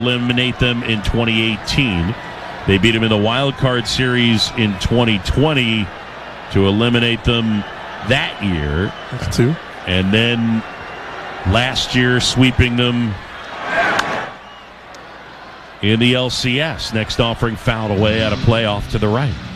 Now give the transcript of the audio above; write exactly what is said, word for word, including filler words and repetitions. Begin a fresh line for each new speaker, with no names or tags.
eliminate them in twenty eighteen. They beat them in the wild card series in twenty twenty to eliminate them that year.
That's two.
And then last year sweeping them in the L C S. Next offering fouled away out of play off to the right.